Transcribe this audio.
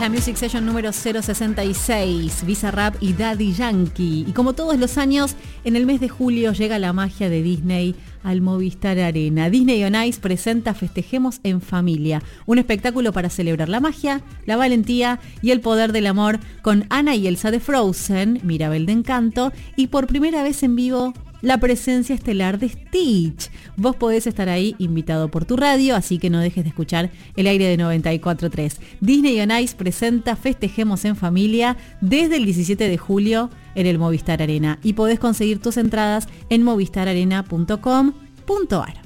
la Music Session número 066, Bizarrap y Daddy Yankee. Y como todos los años, en el mes de julio llega la magia de Disney al Movistar Arena. Disney on Ice presenta Festejemos en Familia, un espectáculo para celebrar la magia, la valentía y el poder del amor con Anna y Elsa de Frozen, Mirabel de Encanto y por primera vez en vivo la presencia estelar de Stitch. Vos podés estar ahí invitado por tu radio, así que no dejes de escuchar el aire de 94.3. Disney on Ice presenta Festejemos en Familia desde el 17 de julio en el Movistar Arena y podés conseguir tus entradas en movistararena.com.ar.